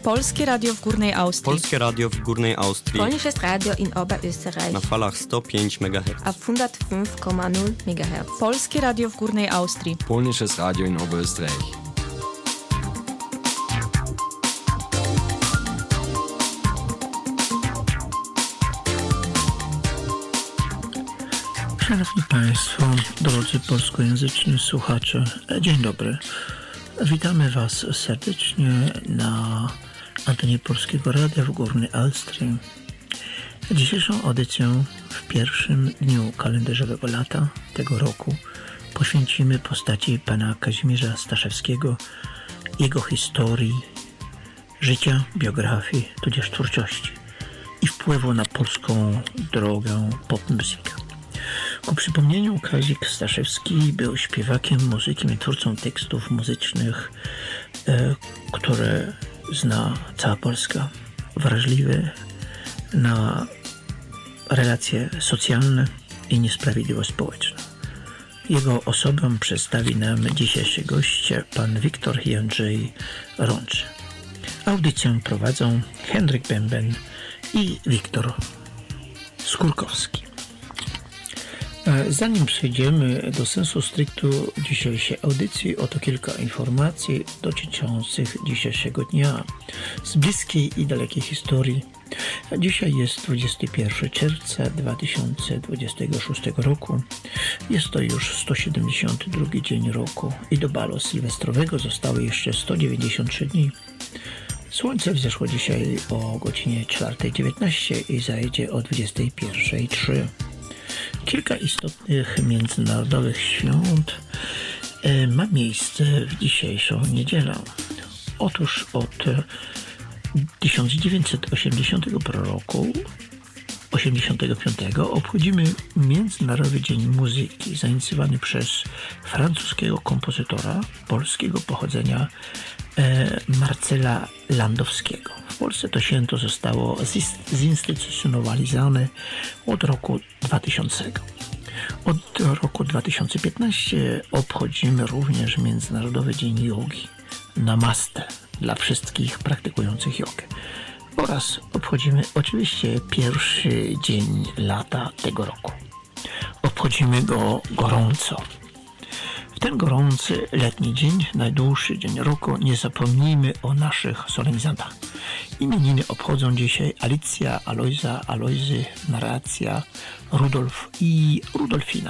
Polskie Radio w Górnej Austrii. Polskie Radio w Górnej Austrii. Polnisches Radio in Oberösterreich. Na falach 105 MHz. Auf 105,0 MHz. Polskie Radio w Górnej Austrii. Polnisches Radio in Oberösterreich. Szanowni Państwo, drodzy polskojęzyczni słuchacze, dzień dobry. Witamy Was serdecznie na antenie Polskiego Radia w Górnej Austrii. Dzisiejszą audycję w pierwszym dniu kalendarzowego lata tego roku poświęcimy postaci pana Kazimierza Staszewskiego, jego historii, życia, biografii, tudzież twórczości i wpływu na polską drogę pop-muzykę. Ku przypomnieniu, Kazik Staszewski był śpiewakiem, muzykiem i twórcą tekstów muzycznych, które zna cała Polska. Wrażliwy na relacje socjalne i niesprawiedliwość społeczną. Jego osobę przedstawi nam dzisiejszy gość, pan Wiktor Jędrzej Rącz. Audycję prowadzą Henryk Bęben i Wiktor Skórkowski. Zanim przejdziemy do sensu strictu dzisiejszej audycji, oto kilka informacji dotyczących dzisiejszego dnia z bliskiej i dalekiej historii. Dzisiaj jest 21 czerwca 2026 roku. Jest to już 172 dzień roku i do balu sylwestrowego zostały jeszcze 193 dni. Słońce wzeszło dzisiaj o godzinie 4:19 i zajdzie o 21:03. Kilka istotnych międzynarodowych świąt ma miejsce w dzisiejszą niedzielę. Otóż od 1985 obchodzimy Międzynarodowy Dzień Muzyki, zainicjowany przez francuskiego kompozytora polskiego pochodzenia Marcela Landowskiego. W Polsce to święto zostało zinstytucjonalizowane od roku 2000. Od roku 2015 obchodzimy również Międzynarodowy Dzień Jogi, Namaste, dla wszystkich praktykujących jogę. Oraz obchodzimy oczywiście pierwszy dzień lata tego roku. Obchodzimy go gorąco. W ten gorący letni dzień, najdłuższy dzień roku, nie zapomnijmy o naszych solenizantach. Imieniny obchodzą dzisiaj Alicja, Alojza, Alojzy, Narracja, Rudolf i Rudolfina.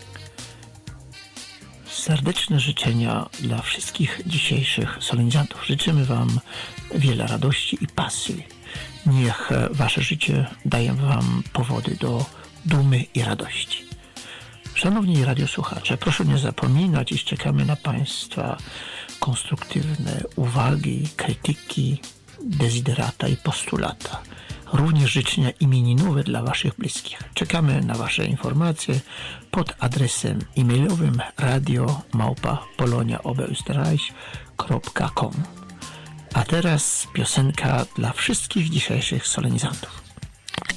Serdeczne życzenia dla wszystkich dzisiejszych solenizantów. Życzymy Wam wiele radości i pasji. Niech Wasze życie daje Wam powody do dumy i radości. Szanowni radiosłuchacze, proszę nie zapominać, iż czekamy na Państwa konstruktywne uwagi, krytyki, desiderata i postulata. Również życzenia imieninowe dla Waszych bliskich. Czekamy na Wasze informacje pod adresem e-mailowym radio@poloniaoberösterreich.com. A teraz piosenka dla wszystkich dzisiejszych solenizantów.